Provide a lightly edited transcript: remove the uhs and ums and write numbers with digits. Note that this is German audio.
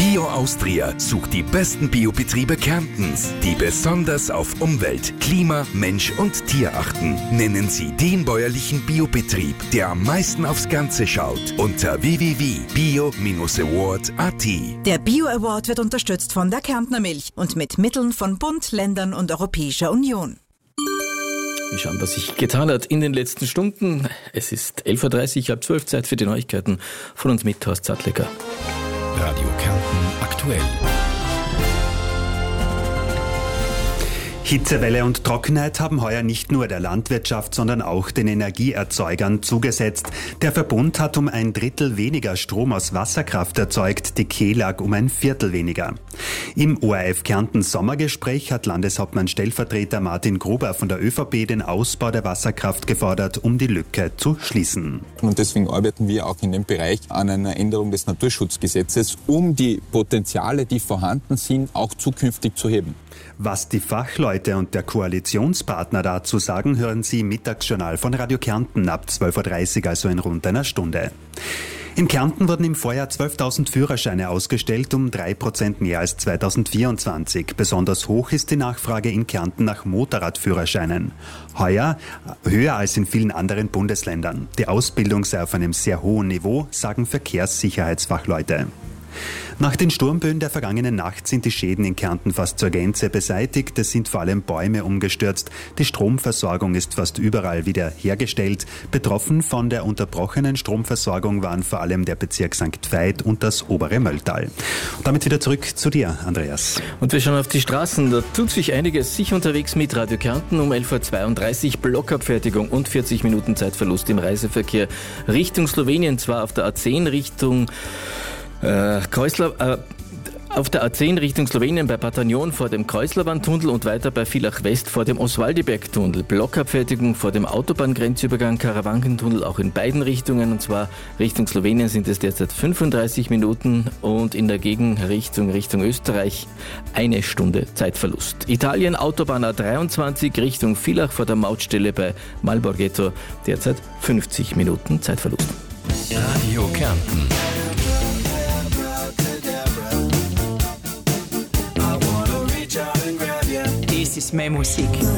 Bio Austria sucht die besten Biobetriebe Kärntens, die besonders auf Umwelt, Klima, Mensch und Tier achten. Nennen Sie den bäuerlichen Biobetrieb, der am meisten aufs Ganze schaut, unter www.bio-award.at. Der Bio Award wird unterstützt von der Kärntner Milch und mit Mitteln von Bund, Ländern und Europäischer Union. Wir schauen, was sich getan hat in den letzten Stunden. Es ist 11.30 Uhr, halb 12 Zeit für die Neuigkeiten. Von uns mit Horst Zattlecker. Radio Kärnten aktuell. Hitzewelle und Trockenheit haben heuer nicht nur der Landwirtschaft, sondern auch den Energieerzeugern zugesetzt. Der Verbund hat um 1/3 weniger Strom aus Wasserkraft erzeugt, die KELAG um 1/4 weniger. Im ORF Kärnten Sommergespräch hat Landeshauptmann Stellvertreter Martin Gruber von der ÖVP den Ausbau der Wasserkraft gefordert, um die Lücke zu schließen. Und deswegen arbeiten wir auch in dem Bereich an einer Änderung des Naturschutzgesetzes, um die Potenziale, die vorhanden sind, auch zukünftig zu heben. Was die Fachleute und der Koalitionspartner dazu sagen, hören Sie im Mittagsjournal von Radio Kärnten ab 12.30 Uhr, also in rund einer Stunde. In Kärnten wurden im Vorjahr 12.000 Führerscheine ausgestellt, um 3% mehr als 2024. Besonders hoch ist die Nachfrage in Kärnten nach Motorradführerscheinen. Heuer höher als in vielen anderen Bundesländern. Die Ausbildung sei auf einem sehr hohen Niveau, sagen Verkehrssicherheitsfachleute. Nach den Sturmböen der vergangenen Nacht sind die Schäden in Kärnten fast zur Gänze beseitigt. Es sind vor allem Bäume umgestürzt. Die Stromversorgung ist fast überall wieder hergestellt. Betroffen von der unterbrochenen Stromversorgung waren vor allem der Bezirk St. Veit und das obere Mölltal. Und damit wieder zurück zu dir, Andreas. Und wir schauen auf die Straßen. Da tut sich einiges. Sicher unterwegs mit Radio Kärnten um 11.32 Uhr. Blockabfertigung und 40 Minuten Zeitverlust im Reiseverkehr Richtung Slowenien. Zwar auf der A10 Richtung auf der A10 Richtung Slowenien bei Patagnon vor dem Kreuzlerbahntunnel und weiter bei Villach West vor dem Oswaldiberg-Tunnel. Blockabfertigung vor dem Autobahngrenzübergang Karawankentunnel auch in beiden Richtungen, und zwar Richtung Slowenien sind es derzeit 35 Minuten und in der Gegenrichtung Richtung Österreich 1 Stunde Zeitverlust. Italien Autobahn A23 Richtung Villach vor der Mautstelle bei Malborghetto derzeit 50 Minuten Zeitverlust. Radio Kärnten. Das ist meine Musik.